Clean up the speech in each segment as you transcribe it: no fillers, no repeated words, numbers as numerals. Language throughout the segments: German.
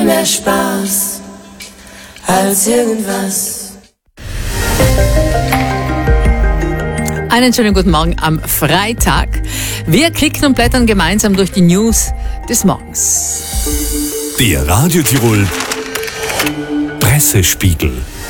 mehr Spaß als irgendwas. Einen schönen guten Morgen am Freitag. Wir klicken und blättern gemeinsam durch die News des Morgens. Der Radio Tirol Pressespiegel.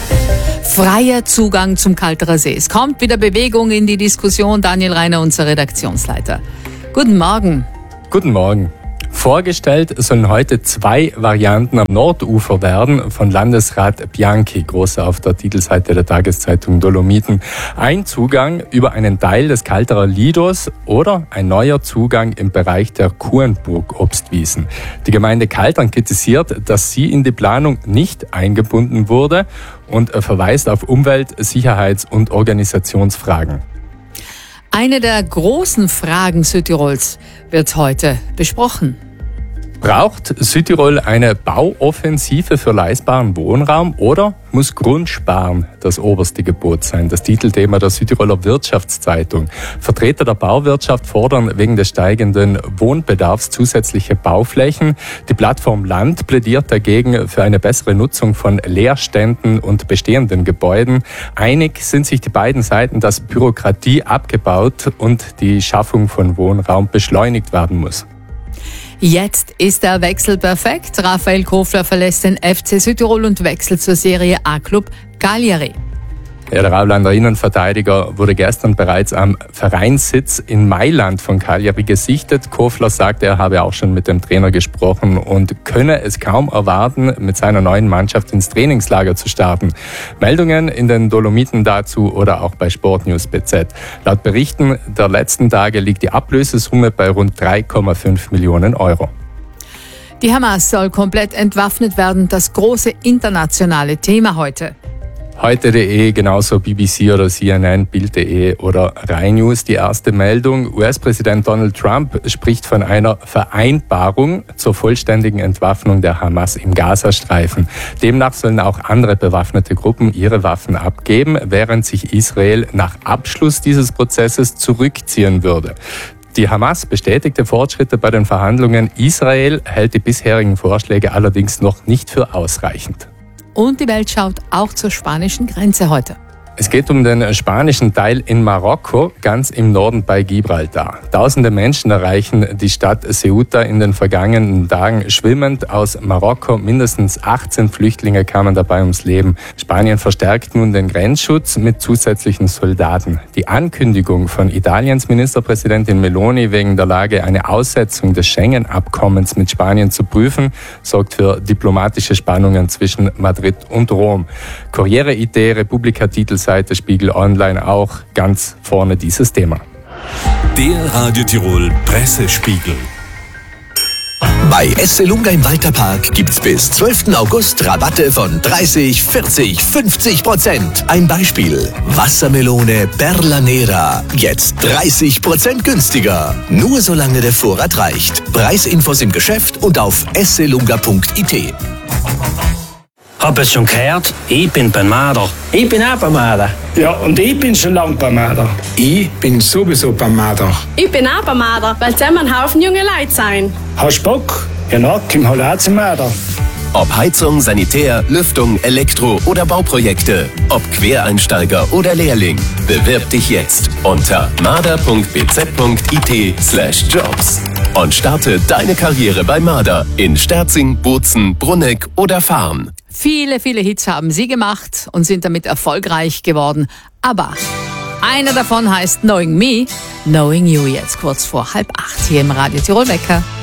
Freier Zugang zum Kalterer See. Es kommt wieder Bewegung in die Diskussion. Daniel Reiner, unser Redaktionsleiter. Guten Morgen. Guten Morgen. Vorgestellt sollen heute 2 Varianten am Nordufer werden von Landesrat Bianchi, groß auf der Titelseite der Tageszeitung Dolomiten. Ein Zugang über einen Teil des Kalterer Lidos oder ein neuer Zugang im Bereich der Kurenburg-Obstwiesen. Die Gemeinde Kaltern kritisiert, dass sie in die Planung nicht eingebunden wurde und verweist auf Umwelt-, Sicherheits- und Organisationsfragen. Eine der großen Fragen Südtirols wird heute besprochen. Braucht Südtirol eine Bauoffensive für leistbaren Wohnraum oder muss Grundsparen das oberste Gebot sein? Das Titelthema der Südtiroler Wirtschaftszeitung. Vertreter der Bauwirtschaft fordern wegen des steigenden Wohnbedarfs zusätzliche Bauflächen. Die Plattform Land plädiert dagegen für eine bessere Nutzung von Leerständen und bestehenden Gebäuden. Einig sind sich die beiden Seiten, dass Bürokratie abgebaut und die Schaffung von Wohnraum beschleunigt werden muss. Jetzt ist der Wechsel perfekt. Raphael Kofler verlässt den FC Südtirol und wechselt zur Serie A-Club Cagliari. Ja, der Rauländer Innenverteidiger wurde gestern bereits am Vereinssitz in Mailand von Cagliari gesichtet. Kofler sagte, er habe auch schon mit dem Trainer gesprochen und könne es kaum erwarten, mit seiner neuen Mannschaft ins Trainingslager zu starten. Meldungen in den Dolomiten dazu oder auch bei Sportnews BZ. Laut Berichten der letzten Tage liegt die Ablösesumme bei rund 3,5 Millionen Euro. Die Hamas soll komplett entwaffnet werden. Das große internationale Thema heute. Heute.de, genauso BBC oder CNN, Bild.de oder Rai News. Die erste Meldung. US-Präsident Donald Trump spricht von einer Vereinbarung zur vollständigen Entwaffnung der Hamas im Gazastreifen. Demnach sollen auch andere bewaffnete Gruppen ihre Waffen abgeben, während sich Israel nach Abschluss dieses Prozesses zurückziehen würde. Die Hamas bestätigte Fortschritte bei den Verhandlungen. Israel hält die bisherigen Vorschläge allerdings noch nicht für ausreichend. Und die Welt schaut auch zur spanischen Grenze heute. Es geht um den spanischen Teil in Marokko, ganz im Norden bei Gibraltar. Tausende Menschen erreichen die Stadt Ceuta in den vergangenen Tagen schwimmend aus Marokko. Mindestens 18 Flüchtlinge kamen dabei ums Leben. Spanien verstärkt nun den Grenzschutz mit zusätzlichen Soldaten. Die Ankündigung von Italiens Ministerpräsidentin Meloni, wegen der Lage eine Aussetzung des Schengen-Abkommens mit Spanien zu prüfen, sorgt für diplomatische Spannungen zwischen Madrid und Rom. Corriere.it, Repubblica Titelseite, Spiegel Online auch ganz vorne dieses Thema. Der Radio Tirol Pressespiegel. Bei Esselunga im Walterpark gibt's bis 12. August Rabatte von 30, 40, 50%. Ein Beispiel. Wassermelone Perla Nera. Jetzt 30% günstiger. Nur solange der Vorrat reicht. Preisinfos im Geschäft und auf esselunga.it. Hab es schon gehört? Ich bin beim Marder. Ich bin auch beim Marder. Ja, und ich bin schon lange beim Marder. Ich bin sowieso beim Marder. Ich bin auch beim Marder, weil zusammen ein Haufen junge Leute sein. Hast du Bock? Ja, na, komm halt auch zum Marder. Ob Heizung, Sanitär, Lüftung, Elektro- oder Bauprojekte. Ob Quereinsteiger oder Lehrling. Bewirb dich jetzt unter marder.bz.it/jobs. Und starte deine Karriere bei Marder in Sterzing, Bozen, Brunegg oder Farn. Viele, viele Hits haben sie gemacht und sind damit erfolgreich geworden. Aber einer davon heißt Knowing Me, Knowing You, jetzt kurz vor 7:30 hier im Radio Tirol Wecker.